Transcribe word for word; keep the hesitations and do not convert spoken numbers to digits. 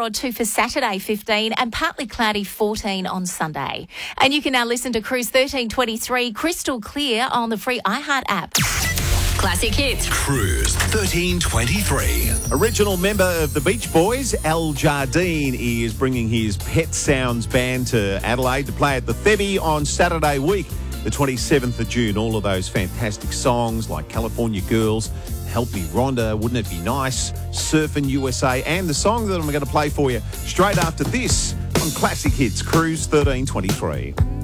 or two for Saturday, fifteen, and partly cloudy, fourteen on Sunday. And you can now listen to Cruise thirteen twenty-three crystal clear on the free iHeart app. Classic Hits. Cruise thirteen twenty-three. Original member of the Beach Boys, Al Jardine, is bringing his Pet Sounds band to Adelaide to play at the Thebby on Saturday week, the twenty-seventh of June. All of those fantastic songs like California Girls, Help Me Rhonda, Wouldn't It Be Nice, Surfin' U S A, and the song that I'm going to play for you straight after this on Classic Hits, Cruise thirteen twenty-three.